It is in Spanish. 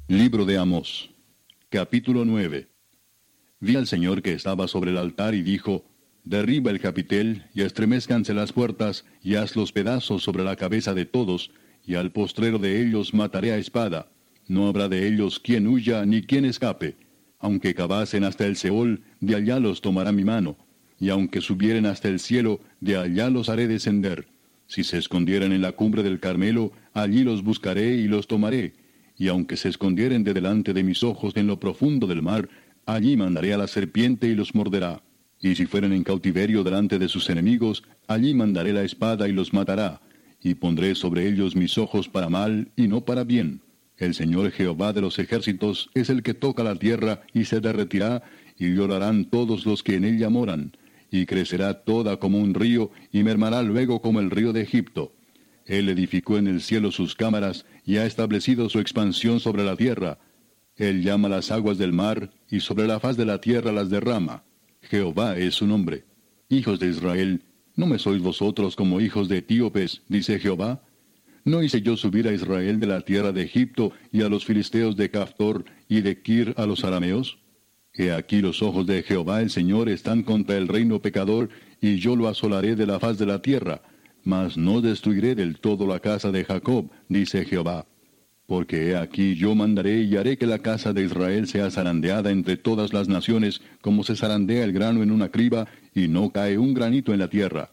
Libro de Amós. Capítulo 9. Vi al Señor que estaba sobre el altar y dijo, derriba el capitel, y estremezcanse las puertas, y haz los pedazos sobre la cabeza de todos, y al postrero de ellos mataré a espada. No habrá de ellos quien huya ni quien escape. Aunque cavasen hasta el Seol, de allá los tomará mi mano. Y aunque subieren hasta el cielo, de allá los haré descender. Si se escondieren en la cumbre del Carmelo, allí los buscaré y los tomaré. Y aunque se escondieren de delante de mis ojos en lo profundo del mar, allí mandaré a la serpiente y los morderá. Y si fueren en cautiverio delante de sus enemigos, allí mandaré la espada y los matará. Y pondré sobre ellos mis ojos para mal y no para bien. El Señor Jehová de los ejércitos es el que toca la tierra y se derretirá, y llorarán todos los que en ella moran. Y crecerá toda como un río, y mermará luego como el río de Egipto. Él edificó en el cielo sus cámaras, y ha establecido su expansión sobre la tierra. Él llama las aguas del mar, y sobre la faz de la tierra las derrama. Jehová es su nombre. Hijos de Israel, ¿no me sois vosotros como hijos de etíopes? Dice Jehová. ¿No hice yo subir a Israel de la tierra de Egipto, y a los filisteos de Caftor, y de Kir a los arameos? He aquí los ojos de Jehová el Señor están contra el reino pecador, y yo lo asolaré de la faz de la tierra. Mas no destruiré del todo la casa de Jacob, dice Jehová. Porque he aquí yo mandaré y haré que la casa de Israel sea zarandeada entre todas las naciones, como se zarandea el grano en una criba, y no cae un granito en la tierra.